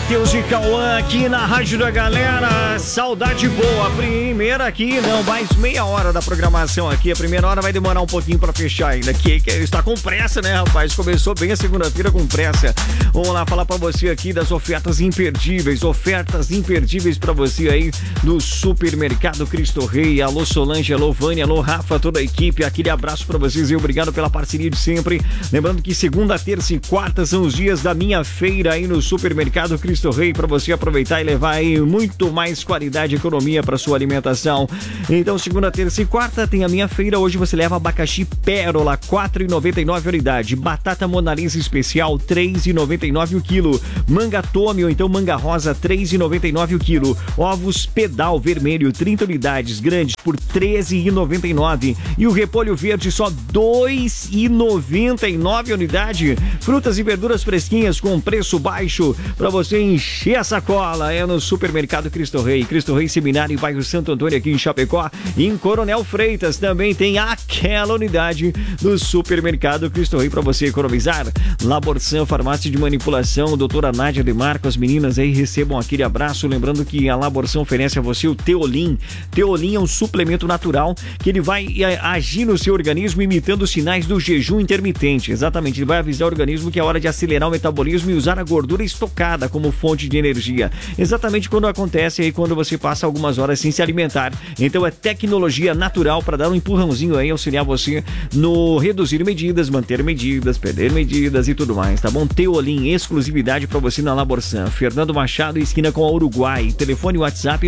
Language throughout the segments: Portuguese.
Matheus e Cauã aqui na Rádio da Galera. Saudade boa. Primeira aqui, não, mais meia hora da programação aqui. A primeira hora vai demorar um pouquinho pra fechar ainda. Que está com pressa, né, rapaz? Começou bem a segunda-feira com pressa. Vamos lá falar pra você aqui das ofertas imperdíveis. Ofertas imperdíveis pra você aí no Supermercado Cristo Rei. Alô Solange, alô Vânia, alô Rafa, toda a equipe. Aquele abraço pra vocês e obrigado pela parceria de sempre. Lembrando que segunda, terça e quarta são os dias da minha feira aí no Supermercado Cristo Rei, para você aproveitar e levar aí muito mais qualidade e economia para sua alimentação. Então, segunda, terça e quarta tem a minha feira. Hoje você leva abacaxi Pérola, R$ 4,99 a unidade. Batata Mona Lisa especial, R$ 3,99 o quilo. Manga Tome ou então manga rosa, R$ 3,99 o quilo. Ovos Pedal vermelho, 30 unidades grandes por R$ 13,99. E o repolho verde só R$ 2,99 a unidade. Frutas e verduras fresquinhas com preço baixo para você encher a sacola. É no Supermercado Cristo Rei. Cristo Rei Seminário em bairro Santo Antônio aqui em Chapecó. E em Coronel Freitas também tem aquela unidade do Supermercado Cristo Rei para você economizar. Laborsan, farmácia de manipulação, doutora Nádia de Marco, as meninas aí recebam aquele abraço. Lembrando que a Laborsan oferece a você o Teolin. Teolin é um suplemento natural que ele vai agir no seu organismo imitando os sinais do jejum intermitente. Exatamente, ele vai avisar o organismo que é hora de acelerar o metabolismo e usar a gordura estocada como fonte de energia. Exatamente quando acontece aí quando você passa algumas horas sem se alimentar. Então é tecnologia natural para dar um empurrãozinho aí, auxiliar você no reduzir medidas, manter medidas, perder medidas e tudo mais, tá bom? Teolin, exclusividade para você na Laborsan. Fernando Machado, esquina com a Uruguai. Telefone WhatsApp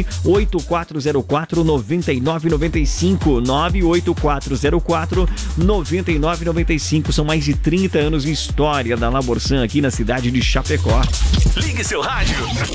98404-9995. 98404-9995. São mais de 30 anos de história da Laborsan aqui na cidade de Chapecó. Ligue seu rádio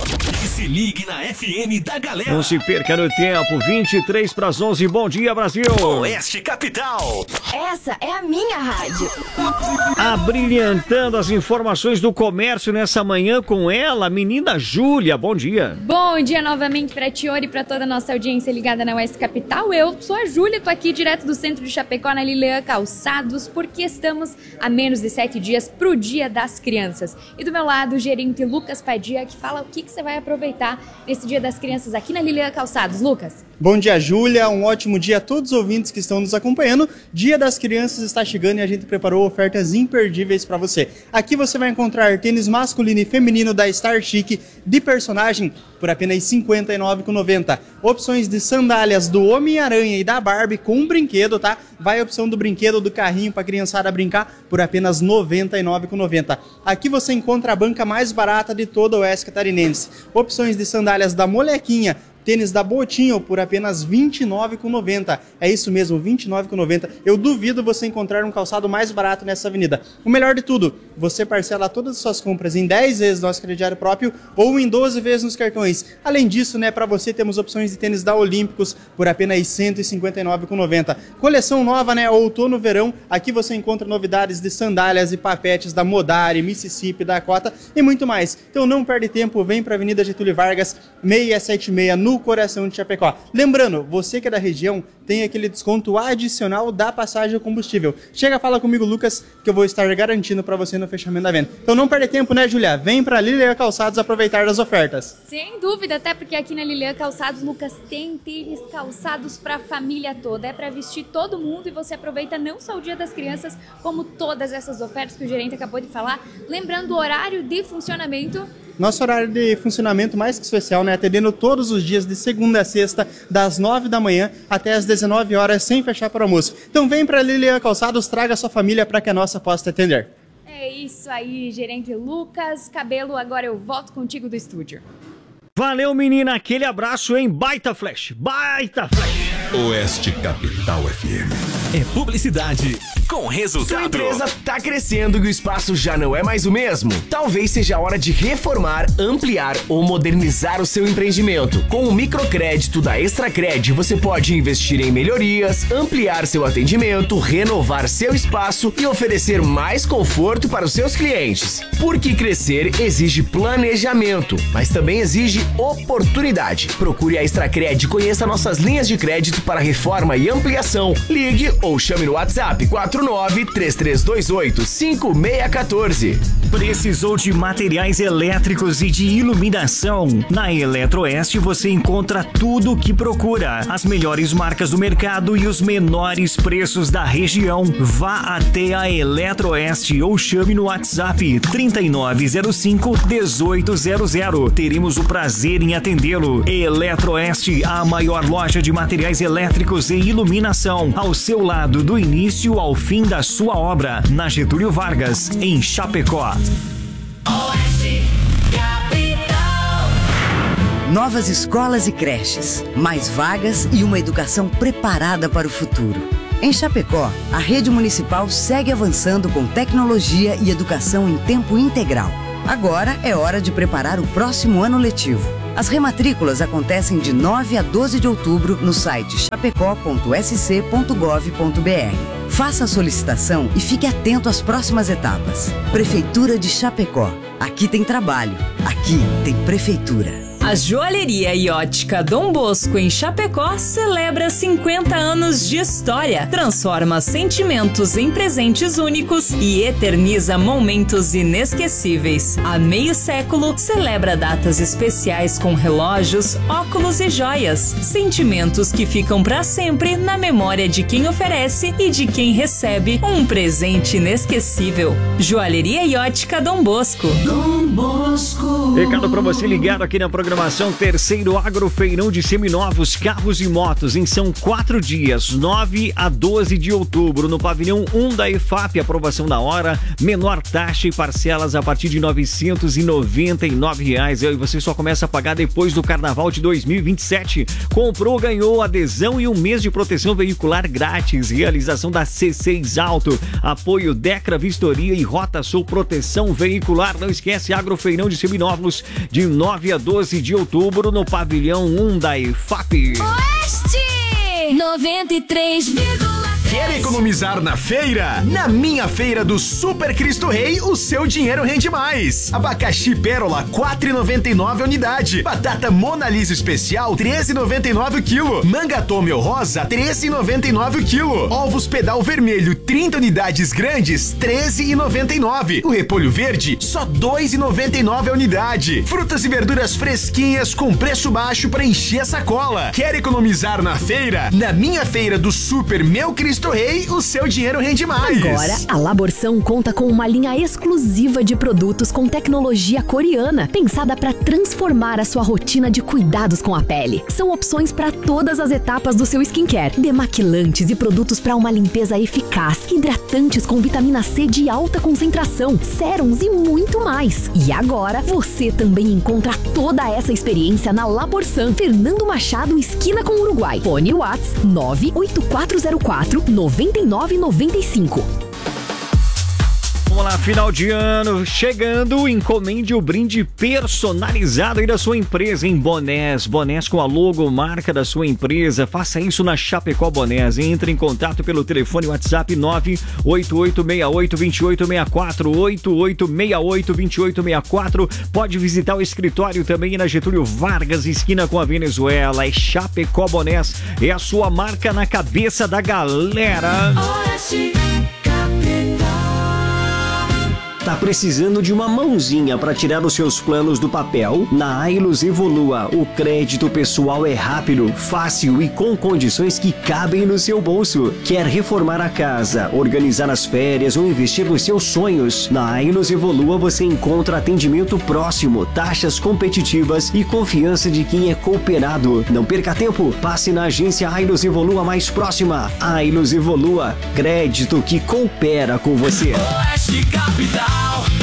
e se ligue na FM da Galera. Não se perca no tempo, 23 para as 11. Bom dia, Brasil. Oeste Capital. Essa é a minha rádio. Abrilhantando as informações do comércio nessa manhã com ela, menina Júlia. Bom dia. Bom dia novamente para ti, e para toda a nossa audiência ligada na Oeste Capital. Eu sou a Júlia, tô aqui direto do centro de Chapecó, na Lilian Calçados, porque estamos a menos de 7 dias pro Dia das Crianças. E do meu lado, o gerente Lucas Padilha, que fala o que você vai aproveitar nesse Dia das Crianças aqui na Lilian Calçados. Lucas. Bom dia, Júlia. Um ótimo dia a todos os ouvintes que estão nos acompanhando. Dia das Crianças está chegando e a gente preparou ofertas imperdíveis para você. Aqui você vai encontrar tênis masculino e feminino da Star Chic de personagem por apenas R$ 59,90. Opções de sandálias do Homem-Aranha e da Barbie com brinquedo, tá? Vai a opção do brinquedo do carrinho para a criançada brincar por apenas R$ 99,90. Aqui você encontra a banca mais barata de todo o Oeste Catarinense. Opções de sandálias da Molequinha, tênis da Botinho por apenas R$ 29,90. É isso mesmo, R$ 29,90. Eu duvido você encontrar um calçado mais barato nessa avenida. O melhor de tudo, você parcela todas as suas compras em 10 vezes no nosso crediário próprio ou em 12 vezes nos cartões. Além disso, né, para você temos opções de tênis da Olímpicos por apenas R$ 159,90. Coleção nova, né, outono, verão. Aqui você encontra novidades de sandálias e papetes da Modari, Mississippi, Dakota e muito mais. Então não perde tempo, vem para a Avenida Getúlio Vargas, 676, no coração de Chapecó. Lembrando, você que é da região tem aquele desconto adicional da passagem ao combustível. Chega, fala comigo, Lucas, que eu vou estar garantindo para você no fechamento da venda. Então não perde tempo, né, Júlia? Vem para Lilian Calçados aproveitar das ofertas. Sem dúvida, até porque aqui na Lilian Calçados, Lucas, tem tênis calçados para a família toda. É para vestir todo mundo e você aproveita não só o Dia das Crianças, como todas essas ofertas que o gerente acabou de falar. Lembrando o horário de funcionamento. Nosso horário de funcionamento mais que especial, né? Atendendo todos os dias de segunda a sexta, das 9 da manhã até as 19 horas, sem fechar para o almoço. Então vem para Lilian Calçados, traga a sua família para que a nossa possa te atender. É isso aí, gerente Lucas Cabelo. Agora eu volto contigo do estúdio. Valeu, menina. Aquele abraço, hein? Baita flash. Baita flash. Oeste Capital FM. É publicidade com resultado. Sua empresa tá crescendo e o espaço já não é mais o mesmo? Talvez seja a hora de reformar, ampliar ou modernizar o seu empreendimento. Com o microcrédito da Extracred, você pode investir em melhorias, ampliar seu atendimento, renovar seu espaço e oferecer mais conforto para os seus clientes. Porque crescer exige planejamento, mas também exige oportunidade. Procure a Extracred e conheça nossas linhas de crédito para reforma e ampliação. Ligue ou chame no WhatsApp 49-3328-5614. Precisou de materiais elétricos e de iluminação? Na Eletroeste você encontra tudo o que procura. As melhores marcas do mercado e os menores preços da região. Vá até a Eletroeste ou chame no WhatsApp 3905-1800. Teremos o prazer em atendê-lo. Eletroeste, a maior loja de materiais elétricos e iluminação. Ao seu lado, do início ao fim da sua obra. Na Getúlio Vargas, em Chapecó. Novas escolas e creches, mais vagas e uma educação preparada para o futuro. Em Chapecó, a rede municipal segue avançando com tecnologia e educação em tempo integral. Agora é hora de preparar o próximo ano letivo. As rematrículas acontecem de 9 a 12 de outubro no site chapecó.sc.gov.br. Faça a solicitação e fique atento às próximas etapas. Prefeitura de Chapecó. Aqui tem trabalho. Aqui tem prefeitura. A Joalheria e Ótica Dom Bosco em Chapecó celebra 50 anos de história, transforma sentimentos em presentes únicos e eterniza momentos inesquecíveis. Há meio século, celebra datas especiais com relógios, óculos e joias, sentimentos que ficam para sempre na memória de quem oferece e de quem recebe um presente inesquecível. Joalheria e Ótica Dom Bosco. Dom Bosco. Recado para você ligado aqui na programação. Terceiro Agrofeirão de Seminovos, Carros e Motos. São 4 dias, 9 a 12 de outubro, no pavilhão 1 da EFAP. Aprovação na hora, menor taxa e parcelas a partir de R$ 999. E você só começa a pagar depois do Carnaval de 2027. Comprou, ganhou adesão e um mês de proteção veicular grátis. Realização da C6 Auto. Apoio Decra Vistoria e Rota Sul Proteção Veicular. Não esquece, Agrofeirão de Seminovos, de 9 a 12 de outubro, no pavilhão 1 da EFAP. Oeste 93,3. Quer economizar na feira? Na minha feira do Super Cristo Rei, o seu dinheiro rende mais. Abacaxi Pérola, R$ 4,99 a unidade. Batata Mona Lisa Especial, R$ 13,99 o quilo. Manga Tomeu Rosa, R$ 13,99 o quilo. Ovos Pedal Vermelho, 30 unidades grandes, R$ 13,99. O repolho verde, só R$ 2,99 a unidade. Frutas e verduras fresquinhas com preço baixo para encher a sacola. Quer economizar na feira? Na minha feira do Super Meu Cristo Rei, o seu dinheiro rende mais. Agora, a Laborção conta com uma linha exclusiva de produtos com tecnologia coreana, pensada para transformar a sua rotina de cuidados com a pele. São opções para todas as etapas do seu skincare, demaquilantes e produtos para uma limpeza eficaz, hidratantes com vitamina C de alta concentração, sérums e muito mais. E agora, você também encontra toda essa experiência na Laborsan, Fernando Machado, esquina com Uruguai. Fone WhatsApp 98404-9995. Vamos lá, final de ano chegando, encomende o brinde personalizado aí da sua empresa em bonés com a logomarca da sua empresa. Faça isso na Chapecó Bonés. Entre em contato pelo telefone WhatsApp 988682864, 88682864. Pode visitar o escritório também na Getúlio Vargas, esquina com a Venezuela. É Chapecó Bonés, é a sua marca na cabeça da galera. Tá precisando de uma mãozinha para tirar os seus planos do papel? Na Ailos Evolua, o crédito pessoal é rápido, fácil e com condições que cabem no seu bolso. Quer reformar a casa, organizar as férias ou investir nos seus sonhos? Na Ailos Evolua você encontra atendimento próximo, taxas competitivas e confiança de quem é cooperado. Não perca tempo, passe na agência Ailos Evolua mais próxima. Ailos Evolua, crédito que coopera com você. Oeste Capital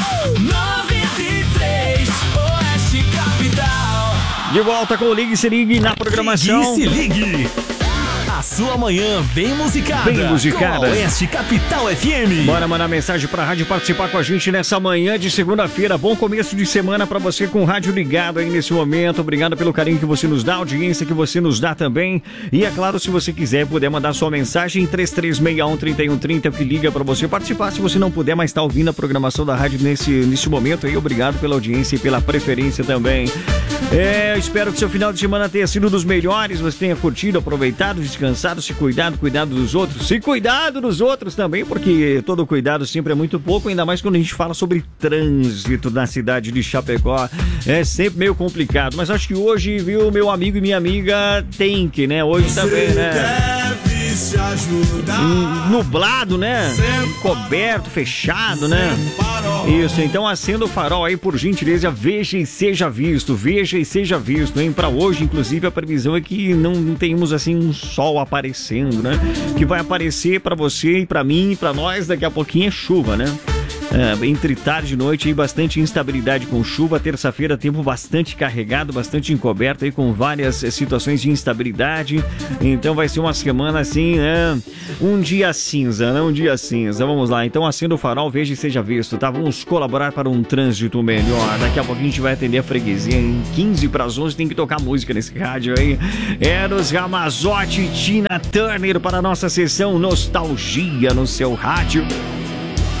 93, Oeste Capital. De volta com o Ligue Se Ligue na programação. Ligue Se Ligue. A sua manhã bem musicada. Bem musicada. Com a Oeste Capital FM. Bora mandar mensagem pra rádio participar com a gente nessa manhã de segunda-feira. Bom começo de semana pra você com o rádio ligado aí nesse momento. Obrigado pelo carinho que você nos dá, a audiência que você nos dá também. E é claro, se você quiser, puder mandar sua mensagem, 3361-3130, que liga pra você participar. Se você não puder, mas tá ouvindo a programação da rádio nesse momento aí, obrigado pela audiência e pela preferência também. Espero que seu final de semana tenha sido dos melhores, você tenha curtido, aproveitado, descansado, se cuidado dos outros. Se cuidado dos outros também, porque todo cuidado sempre é muito pouco, ainda mais quando a gente fala sobre trânsito na cidade de Chapecó. É sempre meio complicado, mas acho que hoje, viu, meu amigo e minha amiga, tem que, né? Hoje também, né? Se ajudar. Nublado, né? Coberto, fechado, né? Isso, então acenda o farol aí, por gentileza, veja e seja visto, hein? Pra hoje, inclusive, a previsão é que não tenhamos assim um sol aparecendo, né? Que vai aparecer pra você e pra mim e pra nós daqui a pouquinho é chuva, né? Entre tarde e noite aí, bastante instabilidade com chuva. Terça-feira, tempo bastante carregado, bastante encoberto aí, com várias situações de instabilidade. Então vai ser uma semana assim, né? Um dia cinza, né? Um dia cinza. Vamos lá, então acenda o farol, veja e seja visto, tá? Vamos colaborar para um trânsito melhor. Daqui a pouquinho a gente vai atender a freguesia. Em 15 para as 11 tem que tocar música nesse rádio aí. Eros Ramazotti e Tina Turner para a nossa sessão Nostalgia no seu rádio.